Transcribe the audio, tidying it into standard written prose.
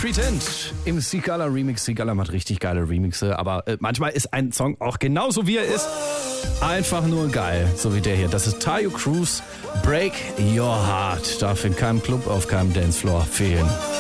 Pretend im Sigala Remix. Sigala macht richtig geile Remixe, aber manchmal ist ein Song auch genauso wie er ist einfach nur geil, so wie der hier. Das ist Tayo Cruz, Break Your Heart. Darf in keinem Club, auf keinem Dancefloor fehlen.